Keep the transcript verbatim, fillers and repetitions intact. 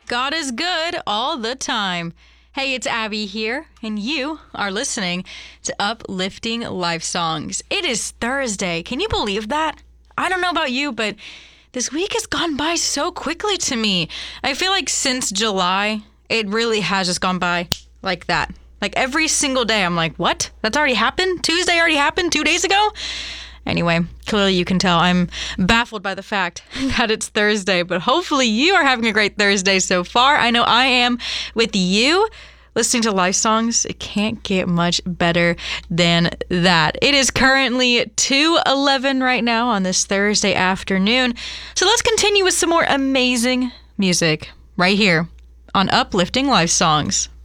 God is good all the time. Hey, it's Abby here, and you are listening to Uplifting Life Songs. It is Thursday. Can you believe that? I don't know about you, but this week has gone by so quickly to me. I feel like since July, it really has just gone by like that. Like every single day, I'm like, what? That's already happened? Tuesday already happened two days ago? Anyway, clearly you can tell I'm baffled by the fact that it's Thursday, but hopefully you are having a great Thursday so far. I know I am with you. Listening to life songs, it can't get much better than that. It is currently two eleven right now on this Thursday afternoon. So let's continue with some more amazing music right here on Uplifting Life Songs.